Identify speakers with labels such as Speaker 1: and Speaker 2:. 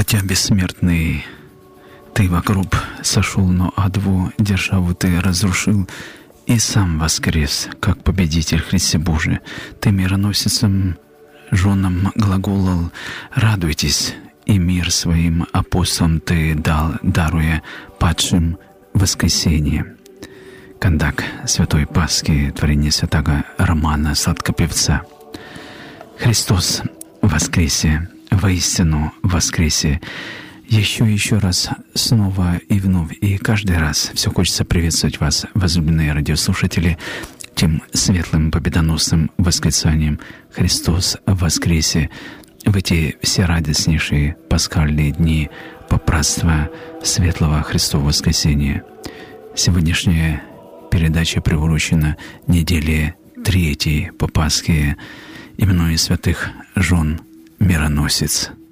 Speaker 1: Хотя бессмертный Ты во гроб сошел, но адву державу Ты разрушил и сам воскрес, как победитель Христе Божий. Ты мироносицам, женам глаголал: «Радуйтесь», и мир своим апостолам Ты дал, даруя падшим воскресение. Кандак Святой Пасхи, творение святого Романа Сладкопевца. Христос воскресе, воистину воскресе. Еще раз, снова и вновь, и каждый раз все хочется приветствовать вас, возлюбленные радиослушатели, тем светлым победоносным восклицанием «Христос воскресе» в эти все радостнейшие пасхальные дни по празднеству Светлого Христового воскресения. Сегодняшняя передача приурочена неделе 3 по Пасхе, именуя святых жен мироносец.